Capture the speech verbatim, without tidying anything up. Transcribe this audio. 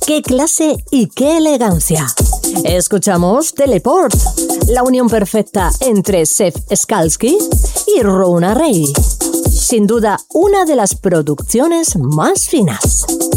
¡Qué clase y qué elegancia! Escuchamos Teleport, la unión perfecta entre Sef Skalski y Runa Ray. Sin duda, una de las producciones más finas.